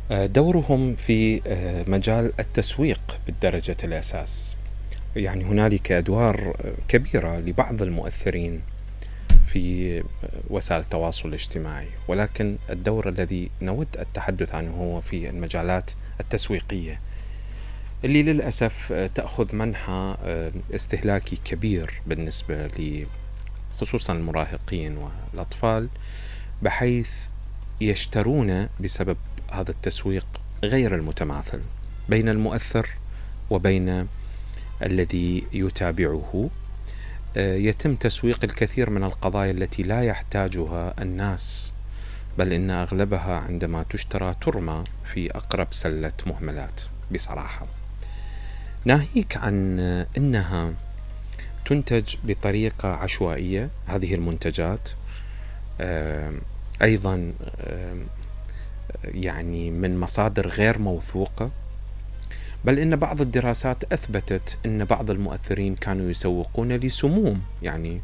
دورهم في مجال التسويق بالدرجة الأساس. يعني هنالك أدوار كبيرة لبعض المؤثرين في وسائل التواصل الاجتماعي، ولكن الدور الذي نود التحدث عنه هو في المجالات التسويقية، اللي للأسف تأخذ منحى استهلاكي كبير بالنسبة خصوصا المراهقين والأطفال، بحيث يشترون بسبب هذا التسويق غير المتماثل بين المؤثر وبين الذي يتابعه. يتم تسويق الكثير من القضايا التي لا يحتاجها الناس، بل إن أغلبها عندما تشترى ترمى في أقرب سلة مهملات بصراحة، ناهيك عن أنها تنتج بطريقة عشوائية. هذه المنتجات أيضا يعني من مصادر غير موثوقة، بل إن بعض الدراسات أثبتت أن بعض المؤثرين كانوا يسوقون لسموم. يعني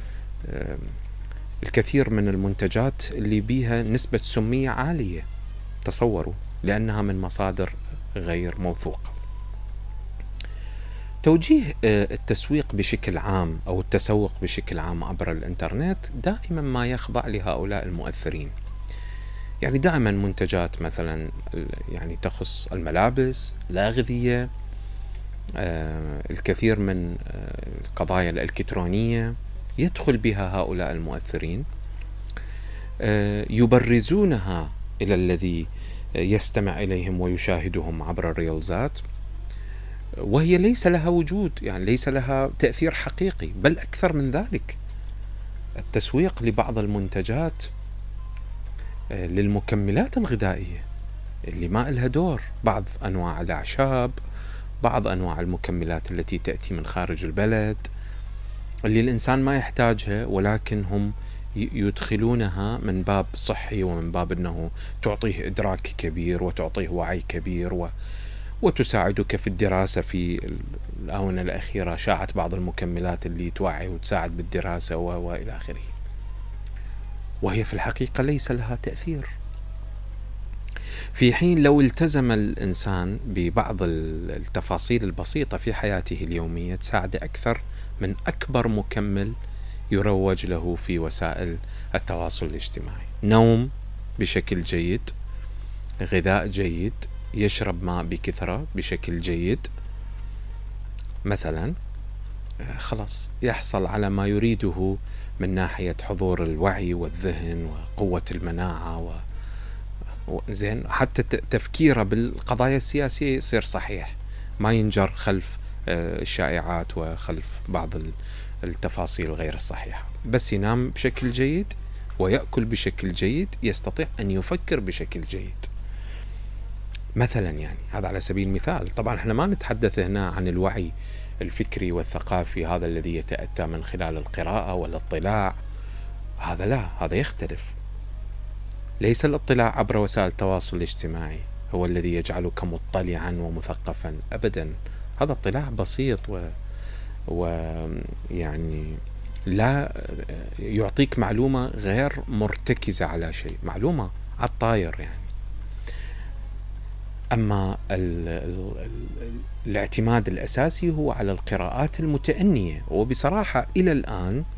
الكثير من المنتجات اللي بيها نسبة سمية عالية، تصوروا، لأنها من مصادر غير موثوقة. توجيه التسويق بشكل عام أو التسوق بشكل عام عبر الإنترنت دائما ما يخضع لهؤلاء المؤثرين. يعني دائما منتجات مثلا يعني تخص الملابس، الأغذية، الكثير من القضايا الإلكترونية يدخل بها هؤلاء المؤثرين، يبرزونها إلى الذي يستمع إليهم ويشاهدهم عبر الريلزات، وهي ليس لها وجود، يعني ليس لها تأثير حقيقي، بل أكثر من ذلك. التسويق لبعض المنتجات للمكملات الغذائية اللي ما لها دور، بعض أنواع الأعشاب، بعض أنواع المكملات التي تأتي من خارج البلد اللي الإنسان ما يحتاجها، ولكن هم يدخلونها من باب صحي ومن باب أنه تعطيه إدراك كبير وتعطيه وعي كبير وتساعدك في الدراسة. في الآونة الأخيرة شاعت بعض المكملات اللي توعي وتساعد بالدراسة وإلى آخره، وهي في الحقيقة ليس لها تأثير. في حين لو التزم الإنسان ببعض التفاصيل البسيطة في حياته اليومية تساعد أكثر من أكبر مكمل يروج له في وسائل التواصل الاجتماعي. نوم بشكل جيد، غذاء جيد، يشرب ماء بكثرة بشكل جيد مثلا، خلاص يحصل على ما يريده من ناحية حضور الوعي والذهن وقوة المناعة زين، حتى تفكيره بالقضايا السياسية يصير صحيح، ما ينجر خلف الشائعات وخلف بعض التفاصيل غير الصحيحة. بس ينام بشكل جيد ويأكل بشكل جيد، يستطيع أن يفكر بشكل جيد مثلا. يعني هذا على سبيل المثال. طبعا احنا ما نتحدث هنا عن الوعي الفكري والثقافي، هذا الذي يتأتى من خلال القراءة والاطلاع، هذا لا، هذا يختلف. ليس الاطلاع عبر وسائل التواصل الاجتماعي هو الذي يجعلك مطلعا ومثقفا أبدا. هذا اطلاع بسيط ويعني لا يعطيك معلومة غير مرتكزة على شيء، معلومة على الطاير يعني. أما الاعتماد الأساسي هو على القراءات المتأنية، وبصراحة إلى الآن